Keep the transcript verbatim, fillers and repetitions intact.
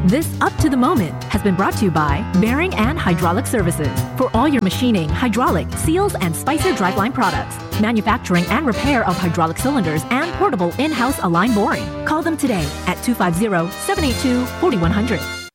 This Up to the Moment has been brought to you by Bearing and Hydraulic Services. For all your machining, hydraulic, seals, and Spicer driveline products. Manufacturing and repair of hydraulic cylinders and portable in-house Align boring. Call them today at two five zero, seven eight two, four one zero zero.